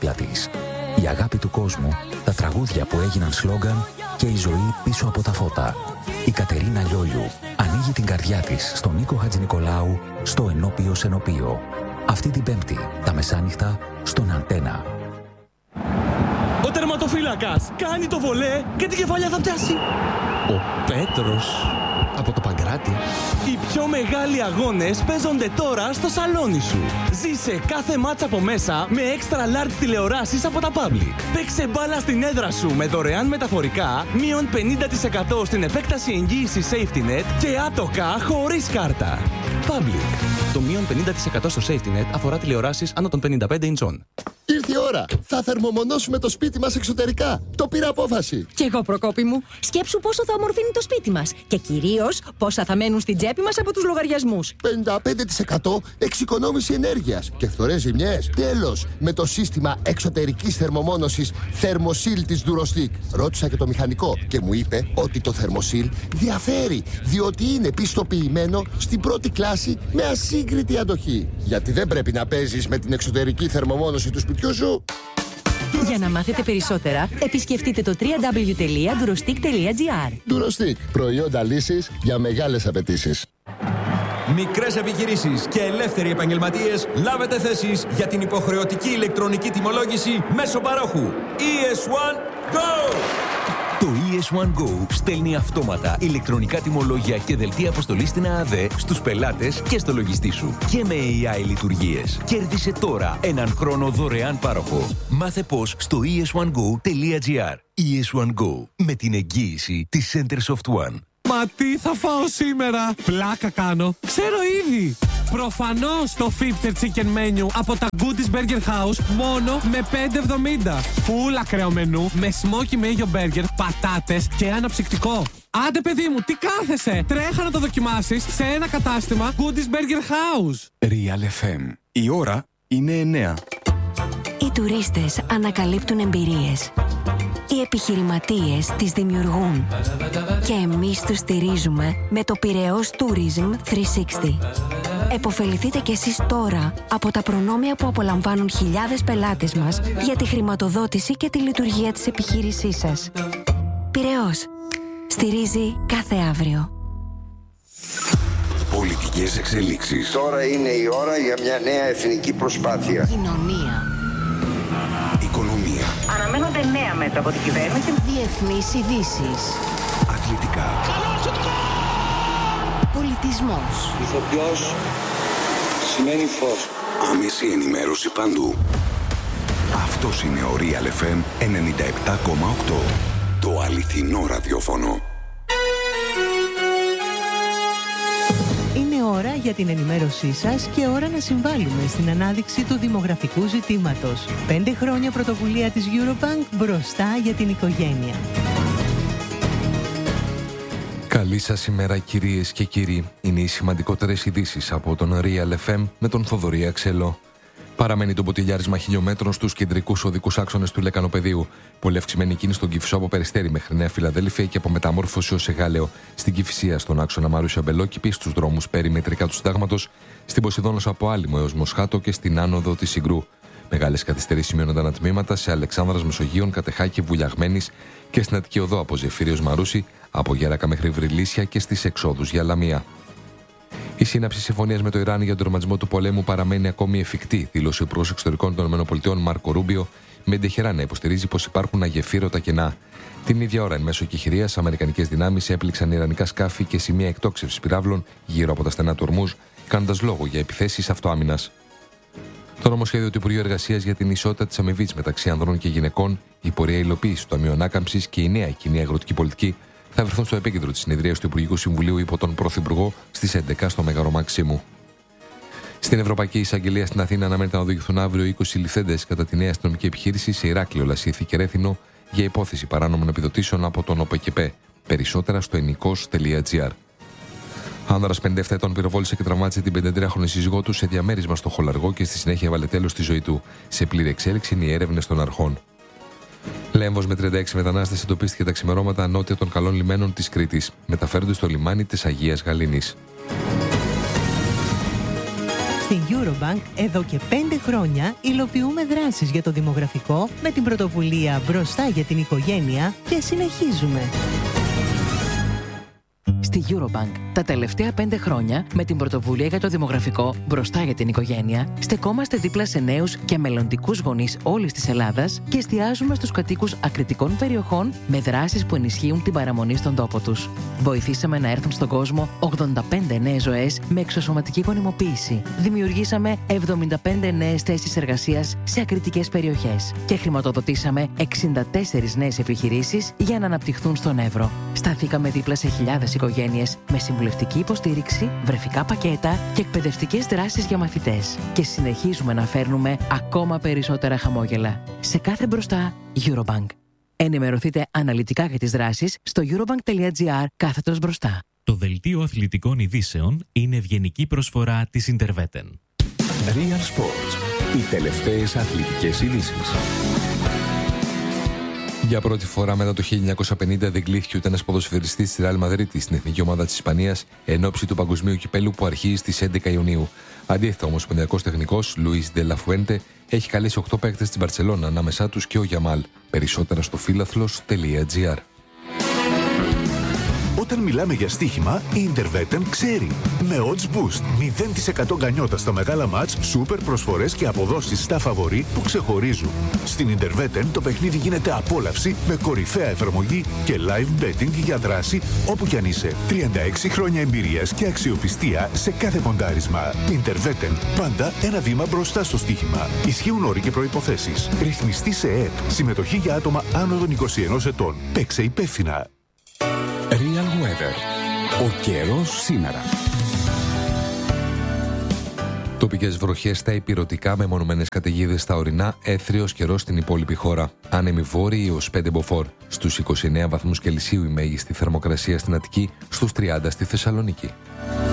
δίπλα της. Η αγάπη του κόσμου, τα τραγούδια που έγιναν σλόγγαν και η ζωή πίσω από τα φώτα. Η Κατερίνα Λιόλιου ανοίγει την καρδιά της στον Νίκο Χατζηνικολάου στο Ενώπιο Σενοπείο. Αυτή την Πέμπτη, τα μεσάνυχτα, στον Αντένα. Ο τερματοφύλακας κάνει το βολέ και την κεφαλιά θα πιάσει. Ο Πέτρος από το Παγκράτη. Οι πιο μεγάλοι αγώνες παίζονται τώρα στο σαλόνι σου. Ζήσε κάθε μάτσα από μέσα με extra large τηλεοράσεις από τα Public. Παίξε μπάλα στην έδρα σου με δωρεάν μεταφορικά, μείον 50% στην επέκταση εγγύησης Safety Net και άτοκα χωρίς κάρτα. Public. Το μείον 50% στο Safety Net αφορά τηλεοράσεις άνω των 55 ιντσών. Ήρθε η ώρα. Θα θερμομονώσουμε το σπίτι μας εξωτερικά. Το πήρα απόφαση. Κι εγώ, Προκόπη μου. Σκέψου πόσο θα ομορφύνει το σπίτι μας. Και κυρίως πόσα θα μένουν στην τσέπη μας από τους λογαριασμούς. 55% εξοικονόμηση ενέργειας και φθορές ζημιές. Τέλος, με το σύστημα εξωτερικής θερμομόνωσης Thermosil της Durostic. Ρώτησα και το μηχανικό και μου είπε ότι το Thermosil διαφέρει, διότι είναι πιστοποιημένο στην πρώτη κλάση με ασύγκριτη αντοχή. Γιατί δεν πρέπει να παίζεις με την εξωτερική θερμομόνωση του σπιτιού σου. Για να μάθετε περισσότερα, επισκεφτείτε το www.durostic.gr. Durostic. Προϊόντα λύσης για μεγάλες απαιτήσεις. Μικρές επιχειρήσεις και ελεύθεροι επαγγελματίες, λάβετε θέσεις για την υποχρεωτική ηλεκτρονική τιμολόγηση μέσω παρόχου. ES1 Go! Το ES1 Go στέλνει αυτόματα ηλεκτρονικά τιμολόγια και δελτία αποστολής στην ΑΑΔ στους πελάτες και στο λογιστή σου. Και με AI λειτουργίες. Κέρδισε τώρα έναν χρόνο δωρεάν πάροχο. Μάθε πώς στο es1go.gr. ES1 Go. Με την εγγύηση της Centersoft One. Μα τι θα φάω σήμερα? Πλάκα κάνω. Ξέρω ήδη. Προφανώς το 50 chicken menu από τα Goodies Burger House μόνο με 5,70. Φουλ ακραίο μενού με smoky mayo burger, πατάτες και αναψυκτικό. Άντε παιδί μου, τι κάθεσαι? Τρέχα να το δοκιμάσεις σε ένα κατάστημα Goodies Burger House. Real FM. Η ώρα είναι 9. Οι τουρίστες ανακαλύπτουν εμπειρίες. Οι επιχειρηματίες τις δημιουργούν. Και εμείς τους στηρίζουμε με το Πειραιώς Tourism 360. Εποφεληθείτε κι εσείς τώρα από τα προνόμια που απολαμβάνουν χιλιάδες πελάτες μας για τη χρηματοδότηση και τη λειτουργία της επιχείρησής σας. Πειραιώς. Στηρίζει κάθε αύριο. Πολιτικές εξελίξεις. Τώρα είναι η ώρα για μια νέα εθνική προσπάθεια. Κοινωνία. Οικονομία. Αναμένονται νέα μέτρα από την κυβέρνηση. Διεθνείς ειδήσεις. Αθλητικά. Πολιτισμός. Ηθοποιός σημαίνει φως. Άμεση ενημέρωση παντού. Αυτός είναι ο Real FM 97,8. Το αληθινό ραδιόφωνο. Είναι ώρα για την ενημέρωσή σας και ώρα να συμβάλλουμε στην ανάδειξη του δημογραφικού ζητήματος. 5 χρόνια πρωτοβουλία της Eurobank μπροστά για την οικογένεια. Καλή σας ημέρα κυρίες και κύριοι. Είναι οι σημαντικότερες ειδήσεις από τον Real FM με τον Θοδωρή Αξέλο. Παραμένει το ποτηλιάρισμα χιλιόμετρων στους κεντρικούς οδικούς άξονες του Λεκανοπεδίου. Πολύ αυξημένη κίνηση στον Κηφισό από Περιστέρι μέχρι Νέα Φιλαδέλφια και από Μεταμόρφωση ως Εγάλεο. Στην Κηφισία, στον άξονα Μαρούσια Μπελόκηπη, στους δρόμους περιμετρικά του Συντάγματος, στην Ποσειδώνος από Άλυμο έως Μοσχάτο και στην άνοδο της Συγκρού. Μεγάλες καθυστερήσεις σημειώνονταν τμήματα σε Αλεξάνδρας Μεσογείων, Κατεχάκη, Βουλιαγμένης και στην Αττική Οδό από Ζεφύριος Μαρούση, από Γέρακα μέχρι Βρυλίσια και στις εξόδους για Λαμία. Η σύναψη συμφωνίας με το Ιράν για τον τερματισμό του πολέμου παραμένει ακόμη εφικτή, δήλωσε ο Υπουργός Εξωτερικών των ΗΠΑ Μάρκο Ρούμπιο, με Ντεχεράν να υποστηρίζει πως υπάρχουν αγεφύρωτα κενά. Την ίδια ώρα, εν μέσω εκεχηρίας, αμερικανικές δυνάμεις έπληξαν ιρανικά σκάφη και σημεία εκτόξευσης πυράβλων γύρω από τα στενά του Ορμούζ, κάνοντας λόγο για επιθέσεις αυτοάμυνας. Το νομοσχέδιο του Υπουργείου Εργασίας για την ισότητα της αμοιβής μεταξύ ανδρών και γυναικών, η πορεία υλοποίησης του Ταμείου Ανάκαμψης και η νέα κοινή αγροτική πολιτική θα βρεθούν στο επίκεντρο της συνεδρίας του Υπουργικού Συμβουλίου υπό τον Πρωθυπουργό στις 11 στο Μέγαρο Μαξίμου. Στην Ευρωπαϊκή Εισαγγελία στην Αθήνα αναμένεται να οδηγηθούν αύριο 20 ληφθέντες κατά τη νέα αστυνομική επιχείρηση σε Ηράκλειο, Λασίθι και Ρέθινο για υπόθεση παράνομων επιδοτήσεων από τον ΟΠΕΚΕΠΕ. Περισσότερα στο ενικός.gr. Άνδρας 57 ετών πυροβόλησε και τραυμάτισε την 53χρονη σύζυγό του σε διαμέρισμα στο Χολαργό και στη συνέχεια έβαλε τέλος στη ζωή του. Σε πλήρη εξέλιξη είναι οι έρευνες των αρχών. Λέμβος με 36 μετανάστες εντοπίστηκε τα ξημερώματα νότια των καλών λιμένων της Κρήτης. Μεταφέρονται στο λιμάνι της Αγίας Γαλήνης. Στην Eurobank εδώ και 5 χρόνια υλοποιούμε δράσεις για το δημογραφικό με την πρωτοβουλία «Μπροστά για την οικογένεια» και συνεχίζουμε. Στη Eurobank, τα τελευταία 5 χρόνια, με την πρωτοβουλία για το δημογραφικό «Μπροστά για την οικογένεια», στεκόμαστε δίπλα σε νέους και μελλοντικούς γονείς όλης της Ελλάδας και εστιάζουμε στους κατοίκους ακριτικών περιοχών με δράσεις που ενισχύουν την παραμονή στον τόπο τους. Βοηθήσαμε να έρθουν στον κόσμο 85 νέες ζωές με εξωσωματική γονιμοποίηση. Δημιουργήσαμε 75 νέες θέσεις εργασίας σε ακριτικές περιοχές και χρηματοδοτήσαμε 64 νέες επιχειρήσεις για να αναπτυχθούν στον Εύρο. Σταθήκαμε δίπλα σε χιλιάδες οικογένειες με συμβουλευτική υποστήριξη, βρεφικά πακέτα και εκπαιδευτικές δράσεις για μαθητές. Και συνεχίζουμε να φέρνουμε ακόμα περισσότερα χαμόγελα. Σε κάθε μπροστά, Eurobank. Ενημερωθείτε αναλυτικά για τις δράσεις στο eurobank.gr/μπροστά. Το Δελτίο Αθλητικών Ειδήσεων είναι ευγενική προσφορά της Interveten. Real Sports. Οι τελευταίες αθλητικές ειδήσεις. Για πρώτη φορά μετά το 1950 δεν κλήθηκε ούτε ένας ποδοσφαιριστής της Real Madrid στην εθνική ομάδα της Ισπανίας εν ώψη του Παγκοσμίου Κυπέλλου που αρχίζει στις 11 Ιουνίου. Αντίθετα, ο ομοσπονδιακός τεχνικός Λουίς Ντε Λα Φουέντε έχει καλέσει 8 παίκτες στην Μπαρσελόνα, ανάμεσά τους και ο Γιαμάλ. Περισσότερα στο φίλαθλος.gr. Όταν μιλάμε για στοίχημα, η Interveten ξέρει. Με odds boost, 0% γκανιότα στα μεγάλα μάτς, σούπερ προσφορές και αποδόσεις στα φαβορί που ξεχωρίζουν. Στην Interveten το παιχνίδι γίνεται απόλαυση με κορυφαία εφαρμογή και live betting για δράση όπου κι αν είσαι. 36 χρόνια εμπειρίας και αξιοπιστία σε κάθε ποντάρισμα. Interveten, πάντα ένα βήμα μπροστά στο στοίχημα. Ισχύουν όροι και προϋποθέσεις. Ρυθμιστή σε ΕΕΠ. Συμμετοχή για άτομα άνω των 21 ετών. Παίξε υπεύθυνα. Real Weather. Ο καιρός σήμερα. Τοπικές βροχές στα ηπειρωτικά, μεμονωμένες καταιγίδες στα ορεινά, έθριος καιρός στην υπόλοιπη χώρα. Άνεμοι βόρειοι ως 5 μποφόρ. Στους 29 βαθμούς Κελσίου η μέγιστη θερμοκρασία στην Αττική, στους 30 στη Θεσσαλονίκη.